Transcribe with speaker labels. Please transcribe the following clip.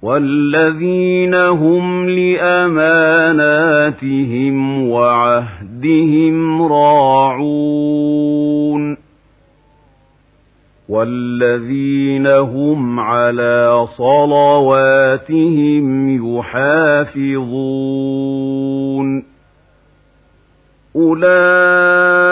Speaker 1: والذين هم لأماناتهم وعهدهم راعون والذين هم على صلواتهم يحافظون أولئك هم الوارثون.